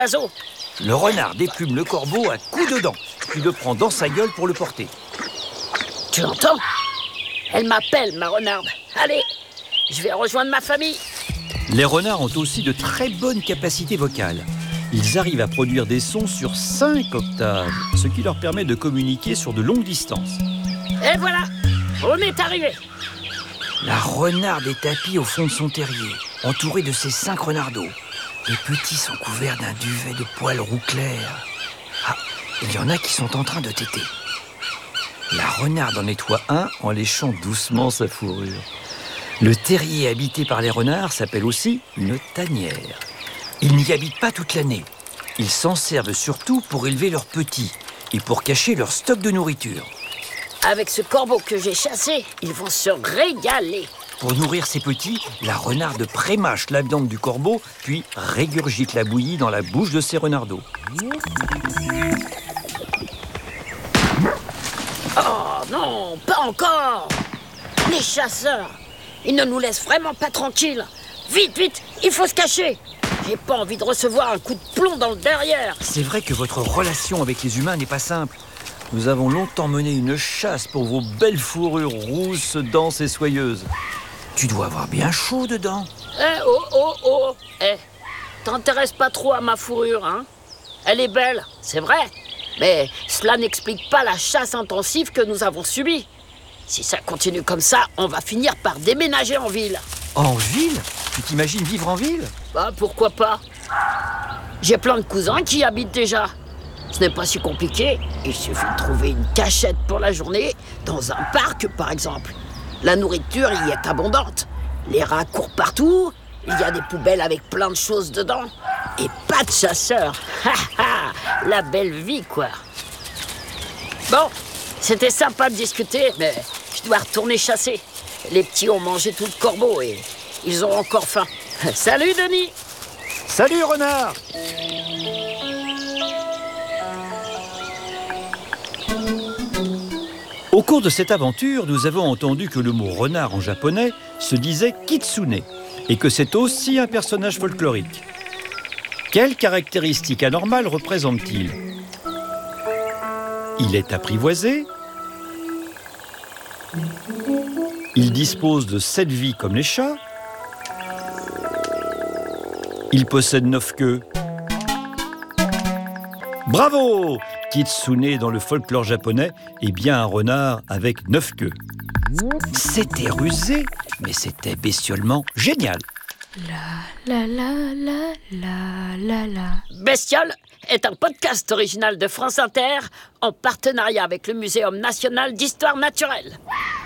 oiseau. Le renard déplume le corbeau à coups de dents, puis le prend dans sa gueule pour le porter. Tu l'entends? Elle m'appelle, ma renarde. Allez, je vais rejoindre ma famille. Les renards ont aussi de très bonnes capacités vocales. Ils arrivent à produire des sons sur 5 octaves, ce qui leur permet de communiquer sur de longues distances. Et voilà, on est arrivé. La renarde est tapie au fond de son terrier, entourée de ses 5 renardeaux. Les petits sont couverts d'un duvet de poils roux clairs. Ah, il y en a qui sont en train de téter. La renarde en nettoie un en léchant doucement sa fourrure. Le terrier habité par les renards s'appelle aussi une tanière. Ils n'y habitent pas toute l'année. Ils s'en servent surtout pour élever leurs petits et pour cacher leur stock de nourriture. Avec ce corbeau que j'ai chassé, ils vont se régaler. Pour nourrir ses petits, la renarde prémâche la viande du corbeau, puis régurgite la bouillie dans la bouche de ses renardeaux. Oh non, pas encore. Les chasseurs, ils ne nous laissent vraiment pas tranquilles. Vite, vite, il faut se cacher. J'ai pas envie de recevoir un coup de plomb dans le derrière. C'est vrai que votre relation avec les humains n'est pas simple. Nous avons longtemps mené une chasse pour vos belles fourrures rousses, denses et soyeuses. Tu dois avoir bien chaud dedans. T'intéresses pas trop à ma fourrure, hein? Elle est belle, c'est vrai. Mais cela n'explique pas la chasse intensive que nous avons subie. Si ça continue comme ça, on va finir par déménager en ville. En ville? Tu t'imagines vivre en ville? Bah, pourquoi pas? J'ai plein de cousins qui y habitent déjà. Ce n'est pas si compliqué. Il suffit de trouver une cachette pour la journée, dans un parc par exemple. La nourriture y est abondante. Les rats courent partout. Il y a des poubelles avec plein de choses dedans. Et pas de chasseurs. La belle vie, quoi. Bon, c'était sympa de discuter, mais je dois retourner chasser. Les petits ont mangé tout le corbeau et ils ont encore faim. Salut, Denis! Salut, renard! Au cours de cette aventure, nous avons entendu que le mot renard en japonais se disait kitsune et que c'est aussi un personnage folklorique. Quelles caractéristiques anormales représente-t-il? Il est apprivoisé. Il dispose de 7 vies comme les chats. Il possède 9 queues. Bravo! Kitsune dans le folklore japonais est bien un renard avec 9 queues. C'était rusé, mais c'était bestiolement génial. La la la la la la. Bestiole est un podcast original de France Inter en partenariat avec le Muséum national d'histoire naturelle.